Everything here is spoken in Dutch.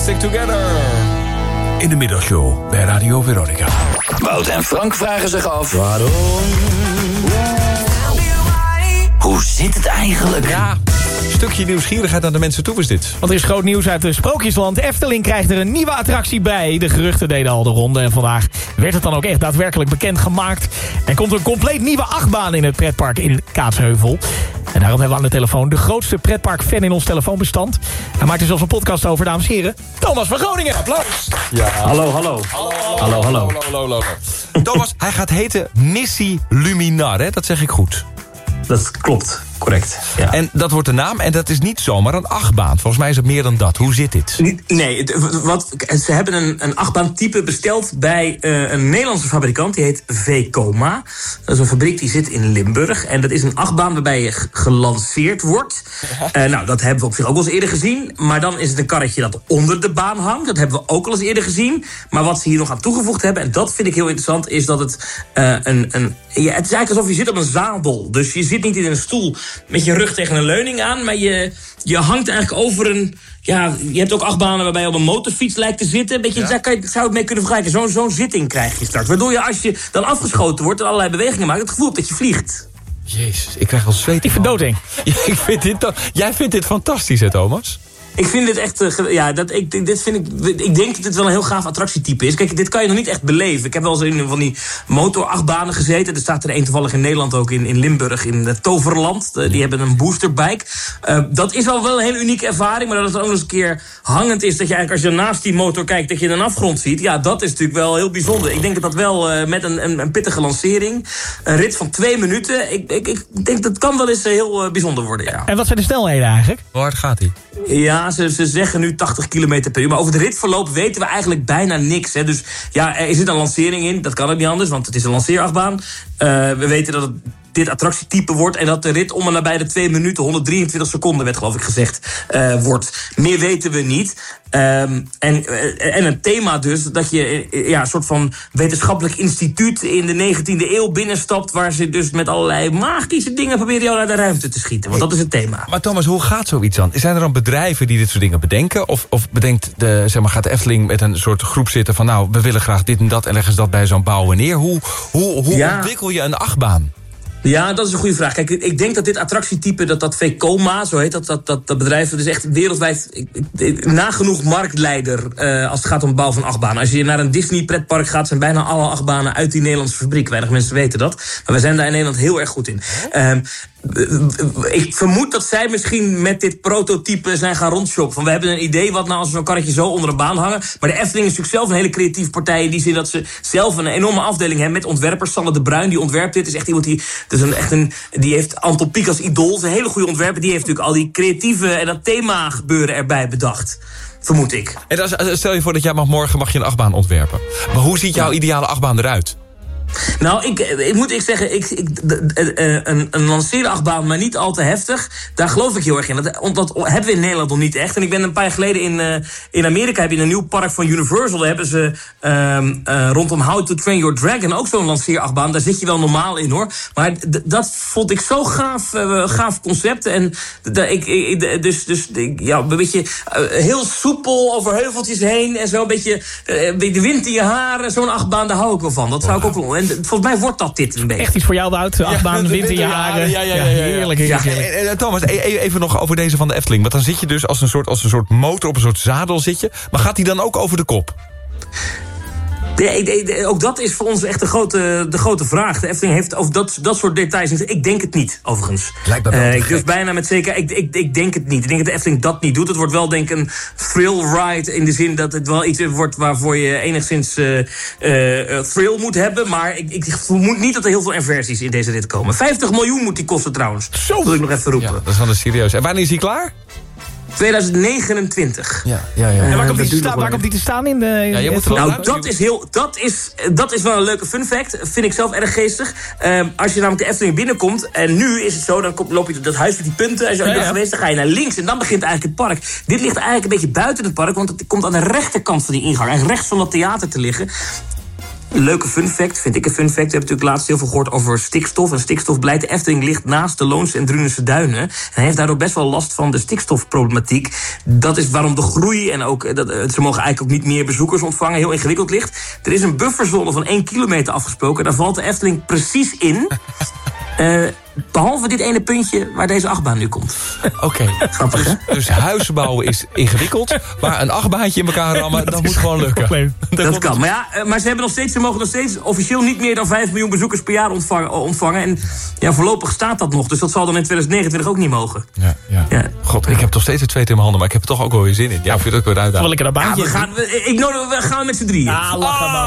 Stick Together. In de middagshow bij Radio Veronica. Wout en Frank vragen zich af... Waarom? Hoe zit het eigenlijk? Ja, een stukje nieuwsgierigheid aan de mensen toe is dit. Want er is groot nieuws uit de Sprookjesland. Efteling krijgt er een nieuwe attractie bij. De geruchten deden al de ronde. En vandaag werd het dan ook echt daadwerkelijk bekendgemaakt. Er komt een compleet nieuwe achtbaan in het pretpark in Kaatsheuvel. En daarom hebben we aan de telefoon de grootste pretpark-fan in ons telefoonbestand. Hij maakt er zelfs een podcast over, dames en heren. Thomas van Groningen. Applaus. Ja. Hallo. Thomas, hij gaat heten Missie Luminar, hè? Dat zeg ik goed. Dat klopt, correct. Ja. En dat wordt de naam en dat is niet zomaar een achtbaan. Volgens mij is het meer dan dat. Hoe zit dit? Nee, ze hebben een achtbaantype besteld bij een Nederlandse fabrikant. Die heet Vekoma. Dat is een fabriek die zit in Limburg. En dat is een achtbaan waarbij je gelanceerd wordt. Nou, dat hebben we op zich ook al eens eerder gezien. Maar dan is het een karretje dat onder de baan hangt. Dat hebben we ook al eens eerder gezien. Maar wat ze hier nog aan toegevoegd hebben... en dat vind ik heel interessant... is dat het het is eigenlijk alsof je zit op een zadel. Dus je zit niet in een stoel met je rug tegen een leuning aan... maar je hangt eigenlijk over een... Ja, je hebt ook achtbanen waarbij je op een motorfiets lijkt te zitten. Beetje, daar zou het mee kunnen vergelijken. Zo'n zitting krijg je straks. Waardoor je, als je dan afgeschoten wordt en allerlei bewegingen maakt... het gevoel hebt dat je vliegt. Jezus, ik krijg al zweet. Ik vind doodeng. Ja, jij vindt dit fantastisch, hè, Thomas? Ik vind dit echt... Ik denk dat dit wel een heel gaaf attractietype is. Kijk, dit kan je nog niet echt beleven. Ik heb wel eens in van die motorachtbanen gezeten. Er staat er een toevallig in Nederland ook in Limburg, in het Toverland. Die hebben een boosterbike. Dat is wel een hele unieke ervaring. Maar dat het ook nog eens een keer hangend is... dat je eigenlijk als je naast die motor kijkt... dat je een afgrond ziet. Ja, dat is natuurlijk wel heel bijzonder. Ik denk dat dat wel met een pittige lancering... een rit van 2 minuten... Ik denk dat kan wel eens heel bijzonder worden, ja. En wat zijn de snelheden eigenlijk? Hoe hard gaat hij? Ja, ze zeggen nu 80 km per uur. Maar over het ritverloop weten we eigenlijk bijna niks. Hè. Dus ja, er zit een lancering in. Dat kan ook niet anders, want het is een lanceerachtbaan. We weten dat het dit attractietype wordt... en dat de rit om en nabij de 2 minuten... 123 seconden werd, geloof ik, gezegd wordt. Meer weten we niet. En een thema dus... dat je een soort van wetenschappelijk instituut... in de 19e eeuw binnenstapt... waar ze dus met allerlei magische dingen... proberen jou naar de ruimte te schieten. Want dat is het thema. Maar Thomas, hoe gaat zoiets dan? Zijn er dan bedrijven die dit soort dingen bedenken? Of gaat de Efteling met een soort groep zitten van... nou, we willen graag dit en dat... en leggen ze dat bij zo'n bouwen neer? Hoe ontwikkel je een achtbaan? Ja, dat is een goede vraag. Kijk, ik denk dat dit attractietype, dat Vekoma, zo heet dat bedrijf... dat is echt wereldwijd nagenoeg marktleider als het gaat om het bouwen van achtbanen. Als je naar een Disney-pretpark gaat, zijn bijna alle achtbanen uit die Nederlandse fabriek. Weinig mensen weten dat. Maar we zijn daar in Nederland heel erg goed in. Ik vermoed dat zij misschien met dit prototype zijn gaan rondshoppen. Van we hebben een idee wat nou als we zo'n karretje zo onder een baan hangen. Maar de Efteling is natuurlijk zelf een hele creatieve partij... in die zin dat ze zelf een enorme afdeling hebben met ontwerpers. Sanne de Bruin, die ontwerpt dit. Is echt iemand die heeft Anton Pieck als idool. Is een hele goede ontwerper. Die heeft natuurlijk al die creatieve en dat thema gebeuren erbij bedacht. Vermoed ik. En stel je voor dat jij morgen mag je een achtbaan ontwerpen. Maar hoe ziet jouw ideale achtbaan eruit? Nou, ik moet zeggen, een lanceerachtbaan, maar niet al te heftig... daar geloof ik heel erg in. Dat hebben we in Nederland nog niet echt. En ik ben een paar jaar geleden in Amerika... heb je een nieuw park van Universal. Daar hebben ze rondom How to Train Your Dragon... ook zo'n lanceerachtbaan. Daar zit je wel normaal in, hoor. Maar dat vond ik zo gaaf concept. En een beetje heel soepel over heuveltjes heen... en zo een beetje de wind in je haren. Zo'n achtbaan, daar hou ik wel van. Dat zou ik ook wel. En volgens mij wordt dat dit een beetje. Echt iets voor jou, Wout. De achtbaan, de wind in je haren. Ja, heerlijk. Thomas, even nog over deze van de Efteling. Want dan zit je dus als een soort motor op een soort zadel zit je. Maar gaat die dan ook over de kop? Ook dat is voor ons echt de grote vraag. De Efteling heeft over dat soort details. Ik denk het niet, overigens. Lijkt me wel ik durf bijna met zeker. Ik denk het niet. Ik denk dat de Efteling dat niet doet. Het wordt wel, denk ik, een thrill ride. In de zin dat het wel iets wordt waarvoor je enigszins thrill moet hebben. Maar ik vermoed niet dat er heel veel inversies in deze rit komen. 50 miljoen moet die kosten trouwens. Zo wil ik nog even roepen. Ja, dat is wel serieus. En wanneer is die klaar? 2029. Ja. En waar komt die te staan in de... Dat is wel een leuke fun fact. Vind ik zelf erg geestig. Als je namelijk de Efteling binnenkomt... en nu is het zo, dan loop je dat huis met die punten... als je bent geweest, dan ga je naar links... en dan begint eigenlijk het park. Dit ligt eigenlijk een beetje buiten het park... want het komt aan de rechterkant van die ingang... en rechts van dat theater te liggen... Leuke fun fact, vind ik een fun fact. We hebben natuurlijk laatst heel veel gehoord over stikstof. En stikstofbeleid. De Efteling ligt naast de Loonse en Drunense duinen. En hij heeft daardoor best wel last van de stikstofproblematiek. Dat is waarom de groei en ook... ze mogen eigenlijk ook niet meer bezoekers ontvangen. Heel ingewikkeld ligt. Er is een bufferzone van 1 kilometer afgesproken. Daar valt de Efteling precies in. Behalve dit ene puntje waar deze achtbaan nu komt. Oké. Grappig, hè? Dus huizen bouwen is ingewikkeld. Maar een achtbaantje in elkaar rammen, dat moet gewoon lukken. Dat kan. Maar ze mogen nog steeds officieel niet meer dan 5 miljoen bezoekers per jaar ontvangen. En ja, voorlopig staat dat nog. Dus dat zal dan in 2029 ook niet mogen. Ja. God, ik heb toch steeds het zweet in mijn handen. Maar ik heb er toch ook wel weer zin in. Ja, vind je dat ook weer uitdaging? Wel lekker dat baantje. We gaan met z'n drieën. Lachen, man.